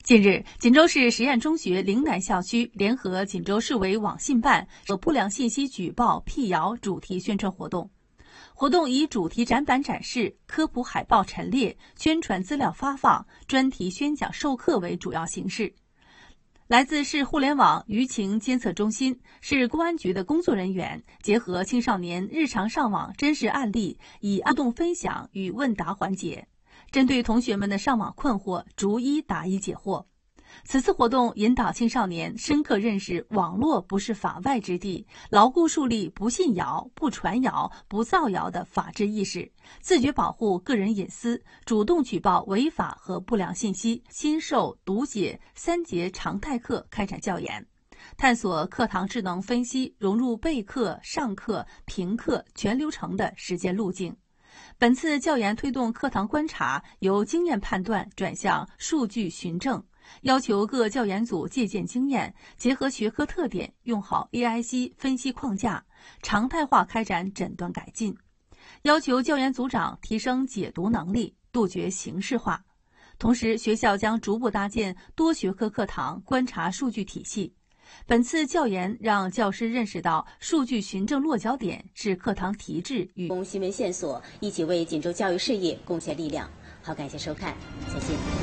近日，锦州市实验中学陵南校区联合锦州市委网信办和不良信息举报辟谣主题宣传活动。活动以主题展板展示、科普海报陈列、宣传资料发放、专题宣讲授课为主要形式。来自市互联网舆情监测中心、市公安局的工作人员，结合青少年日常上网真实案例，以案动分享与问答环节，针对同学们的上网困惑，逐一答疑解惑。此次活动引导青少年深刻认识网络不是法外之地，牢固树立不信谣、不传谣、不造谣的法治意识，自觉保护个人隐私，主动举报违法和不良信息。新授读解3节常态课开展教研，探索课堂智能分析融入备课、上课、评课全流程的实践路径。本次教研推动课堂观察由经验判断转向数据循证，要求各教研组借鉴经验，结合学科特点，用好 AIC 分析框架，常态化开展诊断改进。要求教研组长提升解读能力，杜绝形式化。同时，学校将逐步搭建多学科课堂观察数据体系。本次教研让教师认识到数据循证落脚点是课堂提质与提供新闻线索，一起为锦州教育事业贡献力量。好，感谢收看，再见。